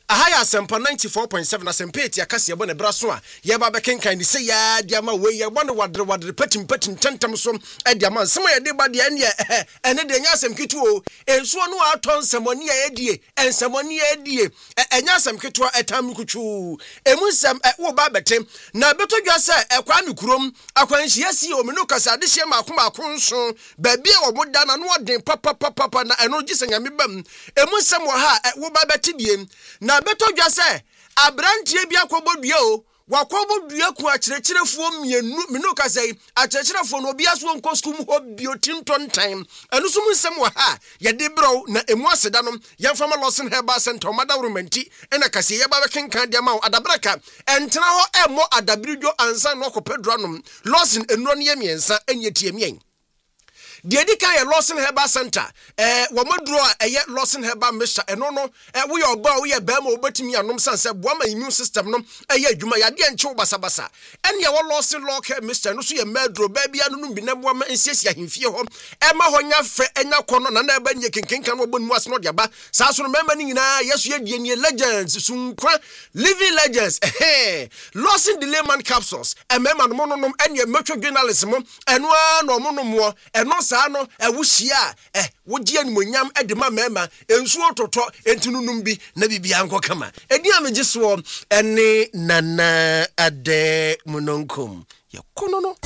Ahaya Sempa 94.7 na sempeti akase yebo ne braso a yeba bekenkan ni se ya diama we ye bone wadre patim tentam so diama nsem ye de ba de ene de nya asem kitu o ensuo no aton semoni ya edie ensemoni ya edie enya asem kitu etam kuchu emunsem wo ba betem na betodwa se ekwa mi kurom akwanhia si o menu kasa de hye makoma so ba bia omoda na no odin papa na eno gisanya me bam emunsem wo ha wo ba betibiem na betodwa se abrantie bia kobodua o wakobodua ku akyerechirefo menu kasai akyerechirefo no bia so nkoskum ho biotinton time enu so munsem wa ha ye de bro na emu aseda no yemfama Lawson Herbal Center mada romanti ena kase ye ba bekenkan de ma adabraka entena ho emo adabridwo ansa no kopedronom Lawson enuro ne yemiensa enyetie mien the Edika ye Lawson Herbal Center wo moduro eye Lawson Herbal Mixture eno no wo ye oba wo ye bema obetimi anom sanse boama immune system no eye adwuma yade enche basabasa ene ye wo Lawson Local Mixture no so ye medro ba bia no no bi na boama ensiesia hemfie ho ema ho nya fe enya kono na na ba nye kenkenkan wo bonu ase no de ba sa so no mema ni nyina yeso ye die ni legends sunkwa living legends Lawson Delayman capsules mema no mononom ene metro journalism eno no monomo eno ano ewuhia wogie animonyam edema mema ensuo toto entununum bi na bibia nko kama edi amegiso ene nana ade munonkum yakono no